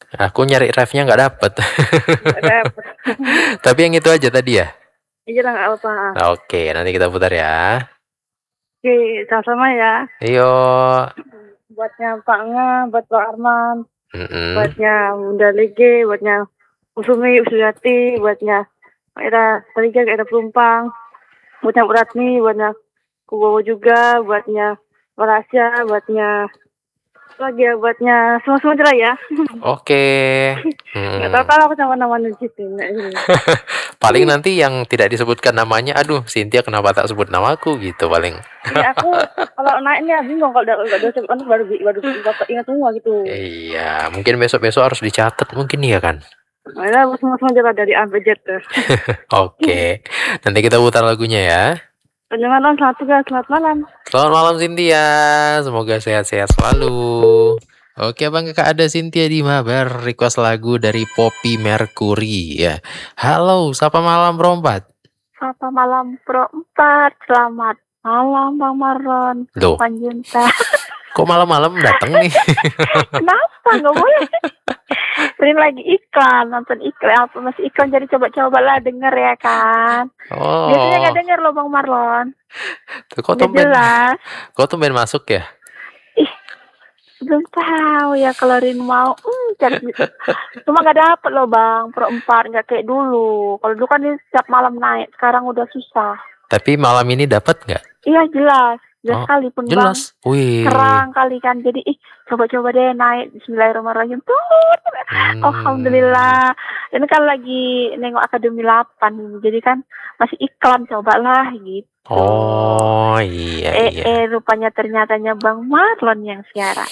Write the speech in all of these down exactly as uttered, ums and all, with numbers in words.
Aku nyari ref-nya nggak dapet. Nggak dapet. Tapi yang itu aja tadi ya? Iya lah, nggak apa. Oke, nanti kita putar ya. Oke, sama-sama ya. Iyo. Buatnya Pak Nga, buat Pak Arman, Mm-mm. buatnya Bunda Lege, buatnya Usumi, Usuyati, buatnya Era Tariga, Era Pelumpang, buatnya Uratni, buatnya Kubowo juga, buatnya Malaysia, buatnya lagi ya, buatnya semua-semua aja lah ya. Oke. Nggak Hmm. tahu kalau aku sama nama situ. Paling nanti yang tidak disebutkan namanya, aduh Cynthia kenapa tak sebut namaku gitu paling. Iya, aku kalau naiknya bingung kalau udah udah sebut baru baru baru ingat semua gitu. Iya, mungkin besok-besok harus dicatat mungkin ya kan. Nah, semua-semua jalan dari A sampai Z tuh. Oke, nanti kita putar lagunya ya. Selamat malam, selamat tugas, selamat malam. Selamat malam Cynthia, semoga sehat-sehat selalu. Oke bang, kakak ada Cynthia di Mabar, request lagu dari Poppy Mercury ya. Halo, sapa malam berempat. Sapa malam Pro empat, selamat malam Bang Marlon. Loh, Panjunta. kok malam-malam datang nih? Kenapa nggak boleh? Ini lagi iklan, nonton iklan apa masih iklan, jadi coba-coba lah denger ya kan. Oh. Biasanya nggak denger loh Bang Marlon. Tuh, kok Nggak tumben, jelas. kok tumben masuk ya? Ih, belum tahu ya kalau Rin mau. Hmm, cari. Cuma nggak dapet loh Bang, Pro empat nggak kayak dulu. Kalau dulu kan ini setiap malam naik, sekarang udah susah. Tapi malam ini dapat nggak? Iya jelas, jelas Oh, sekali pun jelas. Bang. Wih. Terang kali kan, jadi ih coba-coba deh naik. Bismillahirrahmanirrahim. Tuh, Hmm. alhamdulillah. Ini kan lagi nengok Akademi delapan, jadi kan masih iklan, cobalah gitu. Oh iya eh, iya. Eh rupanya ternyatanya Bang Marlon yang siaran.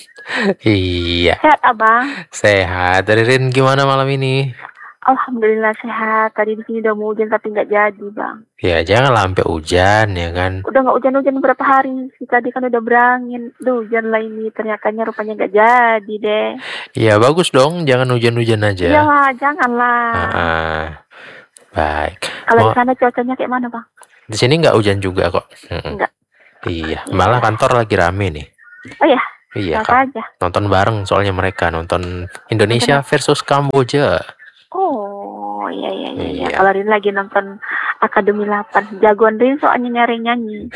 Iya. Sehat Abang? Sehat. Dari Rin gimana malam ini? Alhamdulillah sehat. Tadi di sini udah mau hujan tapi nggak jadi Bang. Ya jangan sampai hujan ya kan. Udah nggak hujan-hujan berapa hari. Si tadi kan udah berangin. Duh hujan lah ini. Ternyatanya rupanya nggak jadi deh. Iya bagus dong. Jangan hujan-hujan aja. Iyalah janganlah. Uh-uh. Baik. Kalau Mau... di sana cuacanya kayak mana Bang? Di sini nggak hujan juga kok. Enggak. Iya. Malah kantor lagi rame nih. Oh ya. Iya kan. Aja. Nonton bareng soalnya mereka nonton Indonesia versus Kamboja. Oh iya iya iya. iya. Kalau Rin lagi nonton Akademi delapan, jagoan Rin soalnya nyari nyanyi.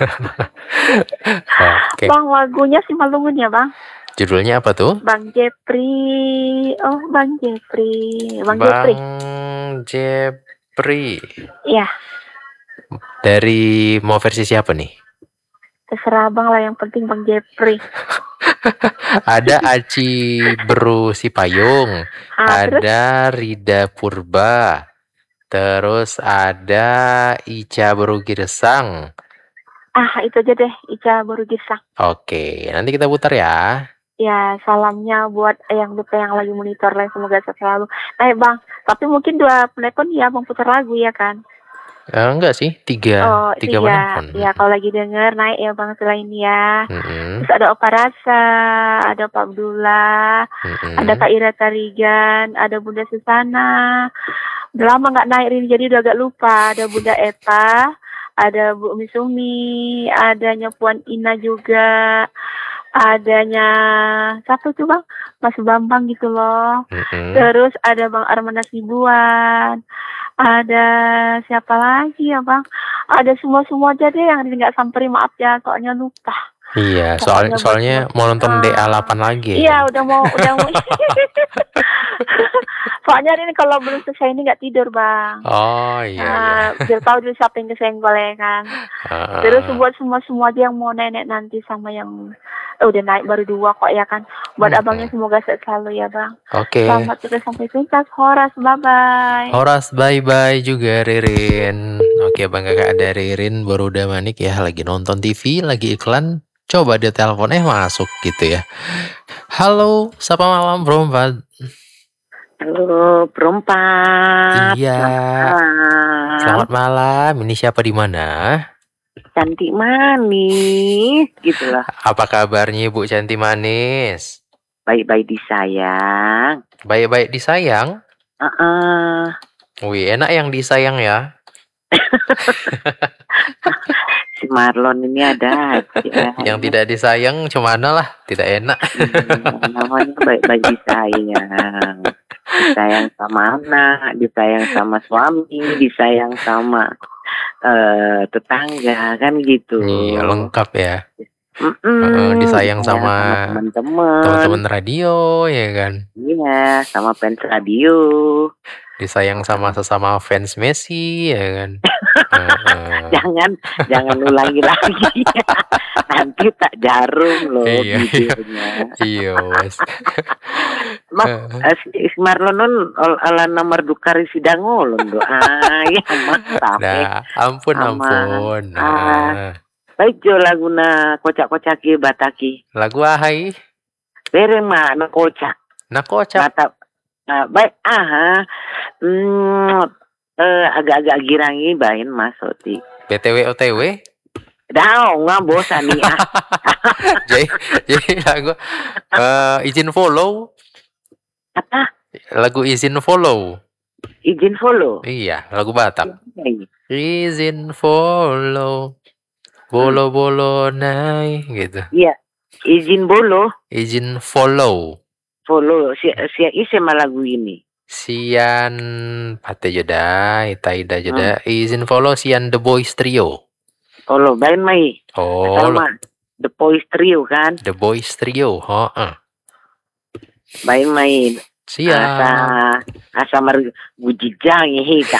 Okay. Bang lagunya si Malungun ya Bang? Judulnya apa tuh? Bang Jepri. Oh Bang Jepri. Bang, Bang Jepri. Jepri. Iya. Dari mau versi siapa nih? Terserah Bang lah, yang penting Bang Jepri. Ada Aci Bru Sipayung, ah, ada terus? Rida Purba, terus ada Ica Bru Girsang. Ah itu aja deh, Ica Bru Girsang. Oke, nanti kita putar ya. Ya salamnya buat yang lupa yang lagi monitor lah, semoga sehat selalu. Nah Bang, tapi mungkin dua penelpon ya Bang putar lagu ya kan? Eh, enggak sih, tiga, oh, tiga, tiga penelpon. Ya kalau lagi denger naik ya Bang setelah ini ya. Mm-hmm. Terus ada Opa Rasa, ada Pak Abdullah, mm-hmm. ada Kak Ira Tarigan, ada Bunda Susana. Udah lama nggak naik ini jadi udah agak lupa. Ada Bunda Eta, ada Bu Misumi, adanya Puan Ina juga, adanya siapa tuh Bang? Mas Bambang gitu loh. Mm-hmm. Terus ada Bang Arman Nasibuan. Ada siapa lagi ya Bang? Ada semua-semua aja deh yang nggak samperin, maaf ya soalnya lupa. Iya, soal, soalnya mau nonton uh, D A delapan lagi. Iya, kan? udah mau udah mau. Soalnya ini kalau belum selesai ini nggak tidur Bang. Oh iya. Nah, iya. Biar tahu dulu siapa yang kesenggol ya kan. Uh, Terus buat semua-semua aja yang mau nenek nanti sama yang eh, udah naik baru dua kok ya kan. Buat uh-huh. abangnya semoga sehat selalu ya Bang. Oke. Okay. Selamat terus sampai tuntas. Horas, bye bye. Horas bye bye juga Ririn. Oke Bang, kakak ada Ririn baru udah manik ya, lagi nonton T V, lagi iklan. Coba dia telepon eh masuk gitu ya. Halo, sapa malam berempat. Halo berempat. Iya. Selamat, Selamat malam. Ini siapa di mana? Cantik manis, gitulah. Apa kabarnya Bu Cantik manis? Baik-baik disayang. Baik-baik disayang? Uh-uh. Wih, enak yang disayang ya. si Marlon ini ada aja. Yang tidak disayang cemana lah, tidak enak. Hmm, namanya baik-baik disayang. Disayang sama anak, disayang sama suami, disayang sama uh, tetangga, kan gitu. Iya, lengkap ya. Mm-mm, uh, disayang sama, sama teman-teman, teman-teman radio, ya kan? Iya, sama fans radio. Disayang sama sesama fans Messi, ya kan? uh-uh. Jangan, jangan ulangi lagi. Nanti tak jarum loh iya, videonya. Iya, wes. Mas, uh. si Marlon nun ala nomor dukari sidang ulun do. Ah, ya mas tapi. Nah, ampun Ama, ampun. Nah. Ah, baik jo laguna kocak-kocaki bataki. Lagu ahai. Bereng mah na kocak. Na kocak. Mata, uh, baik ah. Hmm, uh, agak-agak girangi bain mas Oti. B T W O T W? Dah, nggak bosan nih ah. jadi, jadi lagu uh, izin follow. Apa? Lagu izin follow. Izin follow? Iya, lagu Batak. Izin follow. Bolo-bolo naik gitu. Iya, izin bolo. Izin follow. Follow, si si isi lagu ini. Sian pate joda, itaida joda. Hmm. Izin follow Sian The Boys Trio. Follow, bain mai. Oh, The Boys Trio kan? The Boys Trio, oh. Uh. Bain mai. Siap. Asa asa mar gujijang hita.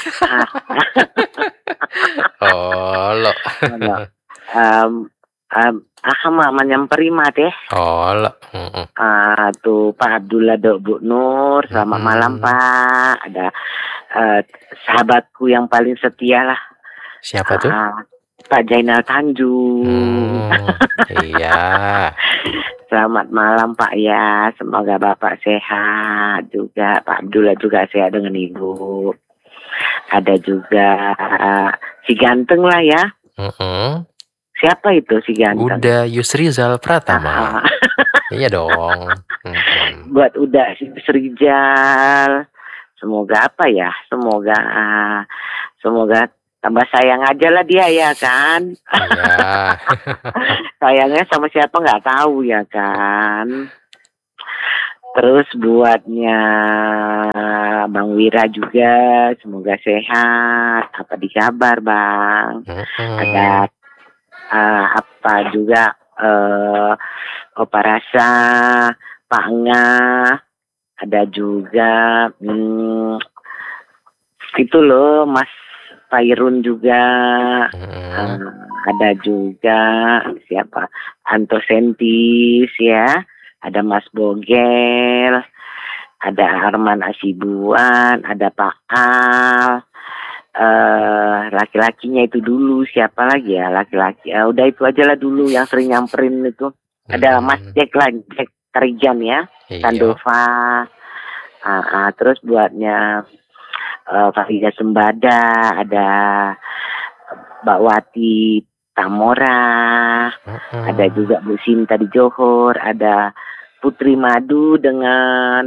Oh, lo. Um, um, ahama menyamperi teh. Oh, lo. Uh-uh. Uh, tuh Pak Abdullah Dok Bu Nur, selamat hmm. malam Pak. Ada uh, sahabatku yang paling setia lah. Siapa tuh? Uh, Pak Jainal Tanjung. Hmm, iya. Selamat malam Pak ya. Semoga Bapak sehat juga. Pak Abdullah juga sehat dengan Ibu. Ada juga uh, si ganteng lah ya. Uh-uh. Siapa itu si ganteng? Uda Yusrizal Pratama. Iya dong. Uh-uh. Buat Uda Yusrizal. Semoga apa ya? Semoga uh, semoga tambah sayang aja lah dia ya kan. Iya. Sayangnya sama siapa nggak tahu ya kan. Terus buatnya Bang Wira juga semoga sehat. Apa dikabar Bang? Mm-hmm. Ada uh, apa juga uh, Opa Rasa, Pak Ngah. Ada juga hmm, itu loh Mas Pairun juga, hmm. uh, ada juga siapa Antosentis ya, ada Mas Bogel, ada Arman Asibuan, ada Pak Al, uh, laki-lakinya itu dulu siapa lagi ya laki-laki, uh, udah itu aja lah dulu yang sering nyamperin itu, hmm. ada Mas Jack lah, Jack Tarijan ya, Sandova, uh, uh, terus buatnya Uh, Farida Sembada, ada Mbak Wati Tamora, uh-huh. ada juga Bu Sinta di Johor, ada Putri Madu dengan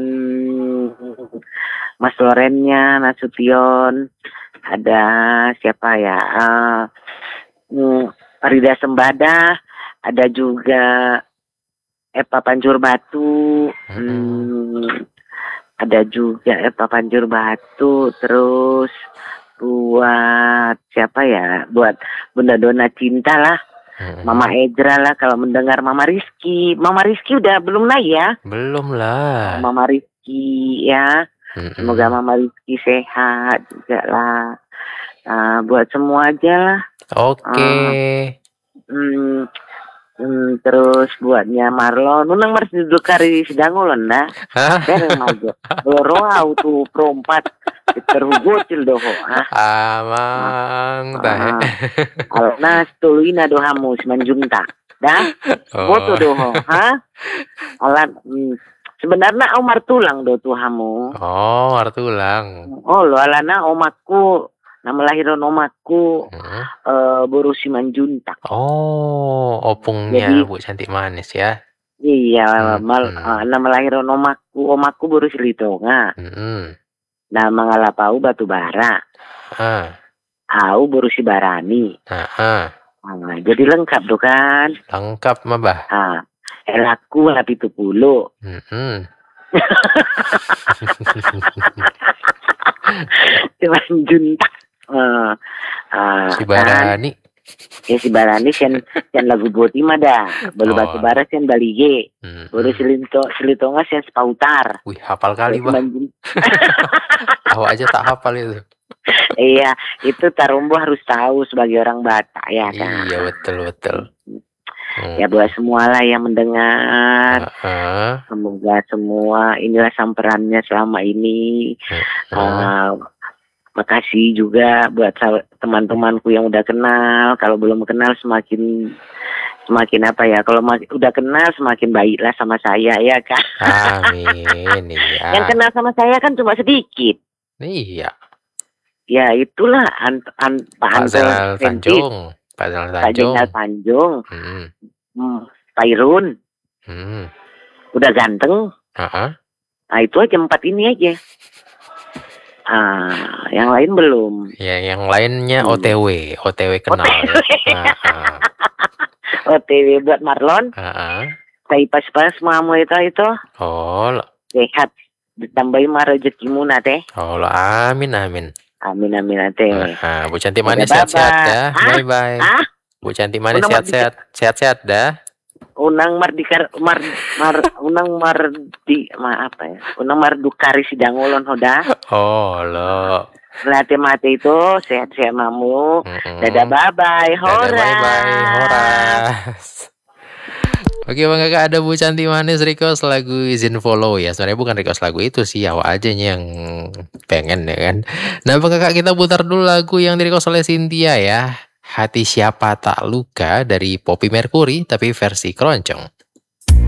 Mas Lorennya Nasution, ada siapa ya, uh, um, Farida Sembada, ada juga Epa Panjur Batu, uh-huh. um, ada juga ya Pak Panjur Batu, terus buat siapa ya, buat Bunda Dona Cinta lah, hmm. Mama Ezra lah kalau mendengar Mama Rizky, Mama Rizky udah belum naik ya? Belum lah. Mama Rizky ya, hmm. semoga Mama Rizky sehat juga lah, uh, buat semua aja lah. Oke. Okay. Uh, hmm, Hmm, terus buatnya Marlon, nunang masih duduk kari sedang ulun dah. Bereng majo. Loro auto perempat terhugocil doho. Amang tah. Alna stuluina dohamu semanjunta. Dah. Foto doho, ha? Alat hmm. sebenarnya Omar tulang do tuhamu. Oh, Omar tulang. Oh, lo alana omakku nama lahiran omakku hmm. uh, Boru Simanjuntak. Oh, opungnya jadi, Bu cantik manis ya. Iya, hmm. mal, uh, nama lahiran omakku, omakku Boru Silitonga. Hmm. Nama ngalapau Batu Bara. Ah. Au Boru Sibarani. Ah. Nah, jadi lengkap tuh kan. Lengkap mah bah. Ah, elaku tapi itu puluh. Mm-hmm. Cuman juntak. Uh, uh, si Barani. Kan? Ya si Barani sian sian lagu boti mah dah. Baru oh. Batu bara sian balige. Hmm. Baru silito silitonga sian sepautar. Wih, hafal kali bah. Tahu aja tak hafal itu. Iya, itu Tarumbo harus tahu sebagai orang Batak ya kan. Iya betul betul. Hmm. Ya buat semua lah yang mendengar. Uh-huh. Semoga semua inilah samperannya selama ini. Uh-huh. Uh, Makasih juga buat teman-temanku yang udah kenal. Kalau belum kenal semakin semakin apa ya? Kalau udah kenal semakin baiklah sama saya ya kan. Amin. Iya. Yang kenal sama saya kan cuma sedikit. Iya. Ya itulah an, an, Pak Anton Tanjung, Pak Tanjung, Pak Tanjung, hmm. hmm, Pak Irun, hmm. udah ganteng. Uh-huh. Nah itu aja empat ini aja. Ah, yang lain belum. Ya, yang lainnya hmm. O T W, O T W kenal. O T W, ya. uh-huh. O T W buat Marlon. Uh-huh. Saya pas-pas mau itu itu. Oh, sehat. Ditambahin mah rezekimu nate. Oh, amin amin. Amin amin nate. Uh, Bu Cantik Manis sehat-sehat dah. Bye bye. Ah? Bu Cantik Manis sehat-sehat, sehat-sehat dah. Unang mardikar mar mar unang mardi ma apa ya? Unang mardukari sidangulon hoda. Oh, lo. Latih mati itu sehat-sehat mamu. Mm-hmm. Dadah bye-bye. Hora. Dadah bye-bye. Hora. Oke Bang Kakak, ada Bu Cantik Manis request lagu izin follow ya. Sebenarnya bukan request lagu itu sih, awak aja yang pengen ya kan. Nah Bang Kakak, kita putar dulu lagu yang di request oleh Cynthia ya. Hati Siapa Tak Luka dari Poppy Mercury tapi versi keroncong.